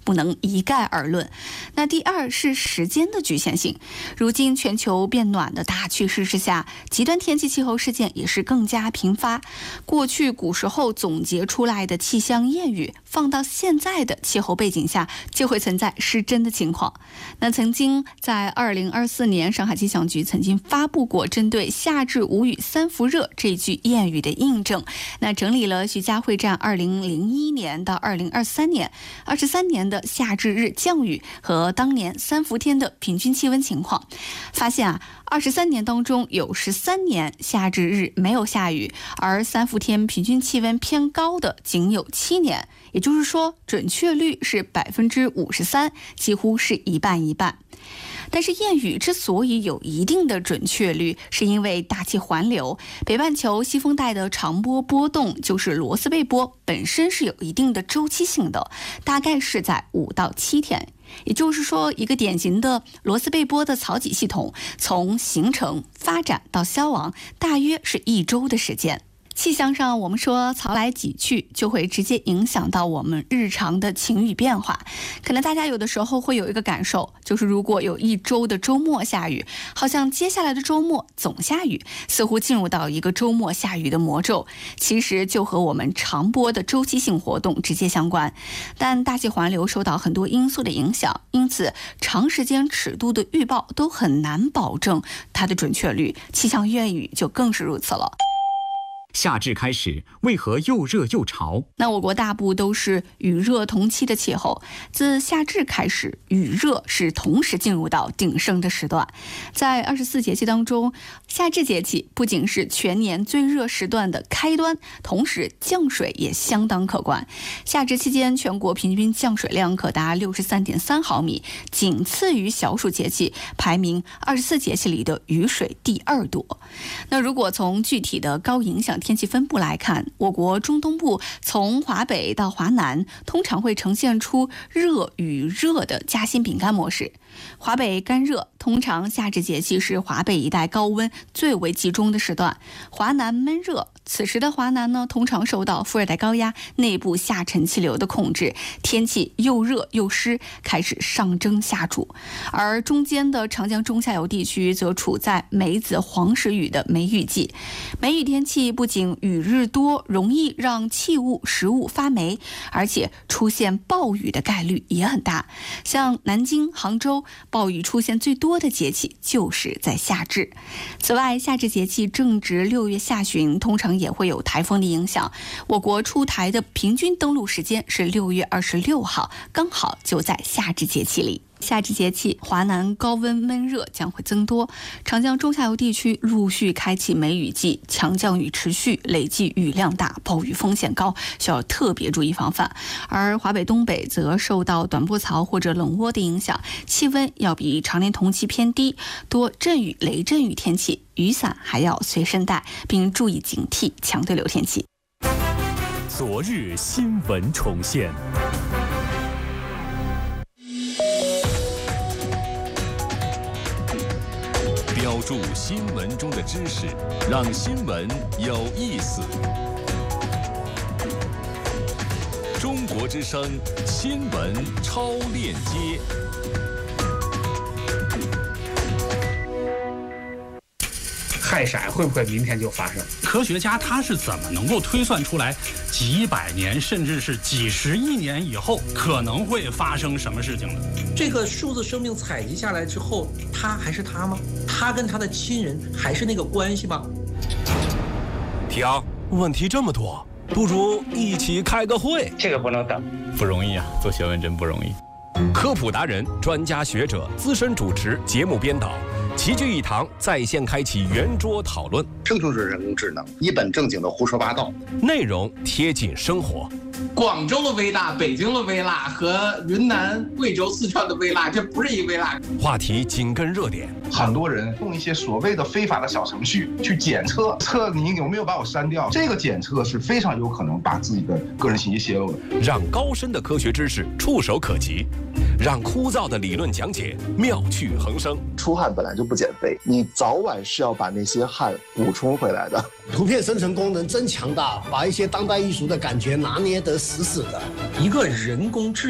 不能一概而论。那第二是时间的局限性，如今全球变暖的大趋势之下，极端天气气候事件也是更加频发。过去古时候总结出来的气象谚语，放到现在的气候背景下，就会存在失真的情况。那曾经在2024年，上海气象局曾经发布过针对夏至无雨三伏热这句谚语的印证，那整理了徐家汇站2001年到2023年23年的夏至日降雨和当年三伏天的平均气温情况，发现23年当中有13年夏至日没有下雨，而三伏天平均气温偏高的仅有7年，也就是说准确率是53%，几乎是一半一半。但是谚语之所以有一定的准确率，是因为大气环流，北半球西风带的长波波动，就是罗斯贝波，本身是有一定的周期性的，大概是在5到7天。也就是说，一个典型的罗斯贝波的槽脊系统，从形成、发展到消亡，大约是1周的时间。气象上我们说槽来脊去，就会直接影响到我们日常的晴雨变化。可能大家有的时候会有一个感受，就是如果有1周的周末下雨，好像接下来的周末总下雨，似乎进入到一个周末下雨的魔咒，其实就和我们长波的周期性活动直接相关。但大气环流受到很多因素的影响，因此长时间尺度的预报都很难保证它的准确率，气象谚语就更是如此了。 夏至开始，为何又热又潮？ 那我国大部都是雨热同期的气候，自夏至开始，雨热是同时进入到鼎盛的时段。在24节气当中，夏至节气不仅是全年最热时段的开端，同时降水也相当可观。夏至期间，全国平均降水量可达63.3毫米，仅次于小暑节气，排名24节气里的雨水第2多。那如果从具体的高影响天气分布来看，我国中东部从华北到华南通常会呈现出热与热的夹心饼干模式。华北干热，通常夏至节气是华北一带高温最为集中的时段。华南闷热，此时的华南呢，通常受到副热带高压内部下沉气流的控制，天气又热又湿，开始上蒸下煮。而中间的长江中下游地区则处在梅子黄时雨的梅雨季。梅雨天气不仅雨日多，容易让器物食物发霉，而且出现暴雨的概率也很大。像南京、杭州，暴雨出现最多的节气就是在夏至。此外，夏至节气正值6月下旬，通常也会有台风的影响。我国出台的平均登陆时间是6月26号，刚好就在夏至节气里。夏至节气，华南高温闷热将会增多，长江中下游地区陆续开启梅雨季，强降雨持续，累计雨量大，暴雨风险高，需要特别注意防范。而华北东北则受到短波槽或者冷涡的影响，气温要比常年同期偏低，多阵雨、雷阵雨天气，雨伞还要随身带，并注意警惕强对流天气。 昨日新闻重现。标注新闻中的知识，让新闻有意思。中国之声新闻超链接。 氦闪会不会明天就发生？ 科学家他是怎么能够推算出来几百年甚至是几十亿年以后可能会发生什么事情的？ 这个数字生命采集下来之后，他还是他吗？他跟他的亲人还是那个关系吗？ 停，问题这么多，不如一起开个会。 这个不能等， 不容易啊，做学问真不容易。 科普达人、专家学者、资深主持、节目编导齐聚一堂，在线开启圆桌讨论。 生成式人工智能一本正经的胡说八道， 内容贴近生活。 广州的微辣、北京的微辣和云南、贵州、四川的微辣，这不是一微辣。 话题紧跟热点。 很多人用一些所谓的非法的小程序去检测你有没有把我删掉，这个检测是非常有可能把自己的个人信息泄露的。 让高深的科学知识触手可及，让枯燥的理论讲解妙趣横生。 出汗本来就不减肥，你早晚是要把那些汗补充回来的。 图片生成功能真强大，把一些当代艺术的感觉拿捏得死死的。 一个人工智能